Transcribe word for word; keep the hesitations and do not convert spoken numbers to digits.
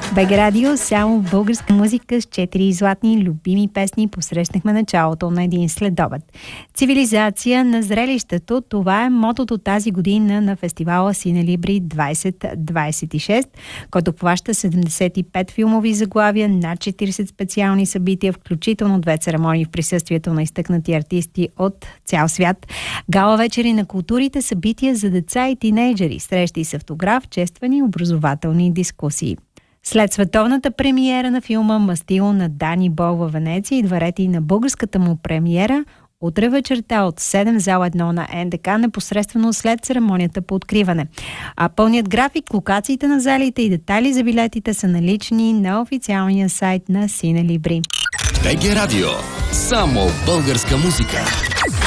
БГ Радио, само българска музика с четири златни любими песни посрещнахме началото на един следобед. Цивилизация на зрелището, това е мотото тази година на фестивала Синелибри двайсет двайсет и шест, който плаща седемдесет и пет филмови заглавия, над четирийсет специални събития, включително две церемонии в присъствието на изтъкнати артисти от цял свят, гала вечери на културите, събития за деца и тинейджери, срещи с автограф, чествани, образователни дискусии. След световната премиера на филма «Мастило» на Дани Бог във Венеция, идва ред и на българската му премиера утре вечерта от седем зала едно на Н Д К, непосредствено след церемонията по откриване. А пълният график, локациите на залите и детайли за билетите са налични на официалния сайт на Синелибри. БГ Радио. Само българска музика.